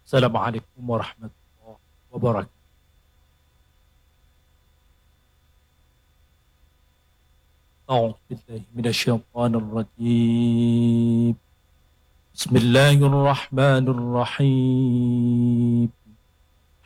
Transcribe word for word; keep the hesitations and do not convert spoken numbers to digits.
Assalamualaikum warahmatullahi wabarakatuh. أعوذ بالله من الشيطان الرجيم. بسم الله الرحمن الرحيم.